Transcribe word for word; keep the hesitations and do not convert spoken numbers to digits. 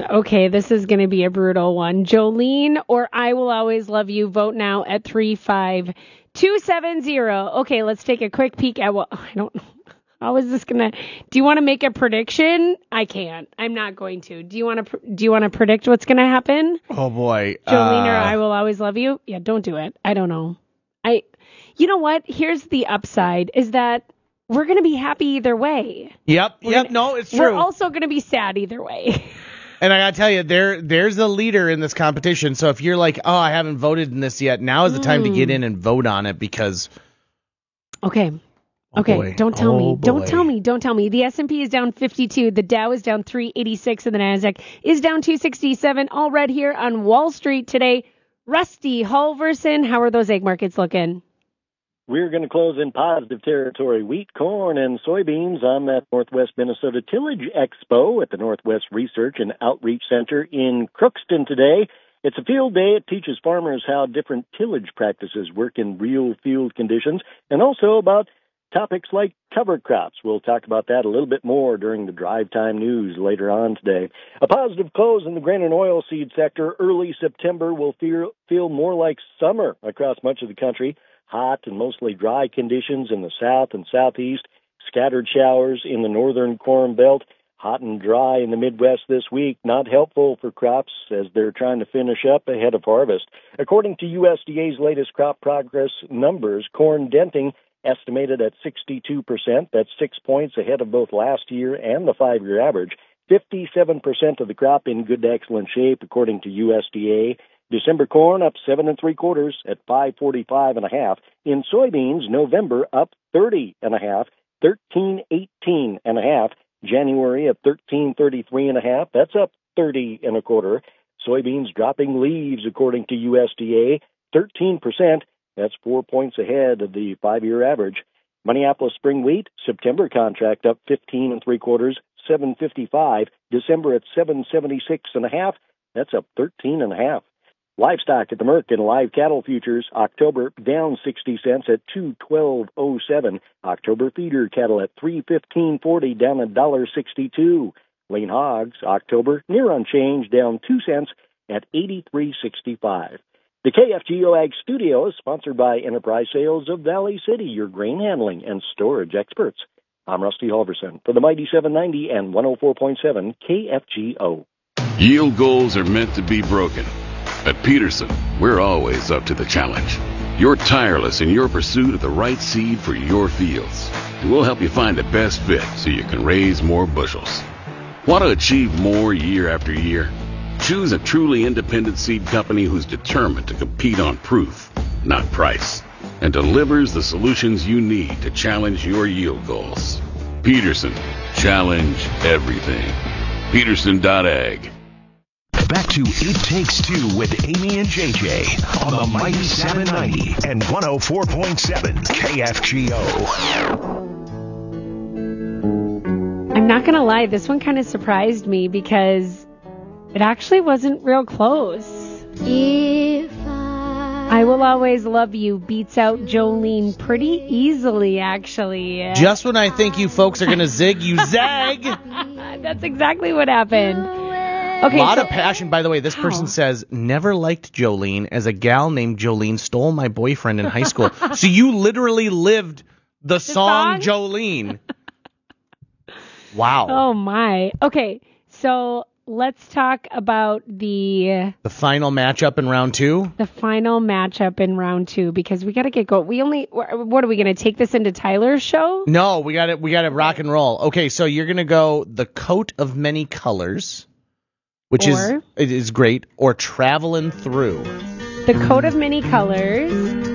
Mm, okay, this is going to be a brutal one. Jolene or I Will Always Love You. Vote now at three five two seven zero. Okay, let's take a quick peek at what... I don't know. How is this going to... Do you want to make a prediction? I can't. I'm not going to. Do you want to Do you want to predict what's going to happen? Oh, boy. Jolene uh... or I Will Always Love You? Yeah, don't do it. I don't know. I... You know what? Here's the upside, is that we're going to be happy either way. Yep, we're yep, gonna, no, it's true. We're also going to be sad either way. And I got to tell you, there, there's a leader in this competition, so if you're like, oh, I haven't voted in this yet, now is the time mm. to get in and vote on it, because... Okay, oh okay, boy. don't tell oh me, boy. don't tell me, don't tell me. The S and P is down fifty-two, the Dow is down three eighty-six, and the NASDAQ is down two sixty-seven, all red here on Wall Street today. Rusty Halverson, how are those egg markets looking? We're going to close in positive territory. Wheat, corn, and soybeans on that Northwest Minnesota Tillage Expo at the Northwest Research and Outreach Center in Crookston today. It's a field day. It teaches farmers how different tillage practices work in real field conditions, and also about topics like cover crops. We'll talk about that a little bit more during the Drive Time News later on today. A positive close in the grain and oilseed sector. Early September will feel, feel more like summer across much of the country. Hot and mostly dry conditions in the south and southeast, scattered showers in the northern Corn Belt, hot and dry in the Midwest this week. Not helpful for crops as they're trying to finish up ahead of harvest. According to U S D A's latest crop progress numbers, corn denting estimated at sixty-two percent. That's six points ahead of both last year and the five-year average. fifty-seven percent of the crop in good to excellent shape, according to U S D A. December corn up seven and three quarters at five forty-five and a half. In soybeans, November up thirty and a half, thirteen eighteen and a half. January at thirteen thirty-three and a half. That's up thirty and a quarter. Soybeans dropping leaves, according to U S D A, thirteen percent. That's four points ahead of the five-year average. Minneapolis spring wheat, September contract up fifteen and three quarters, seven fifty-five. December at seven seventy-six and a half. That's up thirteen and a half. Livestock at the Merck and live cattle futures, October down sixty cents at two twelve oh seven. October feeder cattle at three fifteen forty, down one dollar sixty-two. Lean hogs, October near unchanged, down two cents at eighty-three sixty-five. The K F G O Ag Studio is sponsored by Enterprise Sales of Valley City, your grain handling and storage experts. I'm Rusty Halverson for the Mighty seven ninety and one oh four point seven K F G O. Yield goals are meant to be broken. At Peterson, we're always up to the challenge. You're tireless in your pursuit of the right seed for your fields. And we'll help you find the best fit so you can raise more bushels. Want to achieve more year after year? Choose a truly independent seed company who's determined to compete on proof, not price, and delivers the solutions you need to challenge your yield goals. Peterson, challenge everything. Peterson dot ag. Back to It Takes Two with Amy and J J on the Mighty seven ninety and one oh four point seven K F G O. I'm not going to lie, this one kind of surprised me because it actually wasn't real close. If I... I Will Always Love You beats out Jolene pretty easily, actually. Just when I think you folks are going to zig, you zag. That's exactly what happened. Okay, a lot so, of passion. By the way, this person wow. says, never liked Jolene as a gal named Jolene stole my boyfriend in high school. So you literally lived the, the song, song Jolene. Wow. Oh, my. Okay, so let's talk about the... The final matchup in round two? The final matchup in round two, because we got to get going. We only... What, are we going to take this into Tyler's show? No, we got to we got to rock and roll. Okay, so you're going to go The Coat of Many Colors. Which or, is it is great, or Traveling Through. The Coat of Many Colors.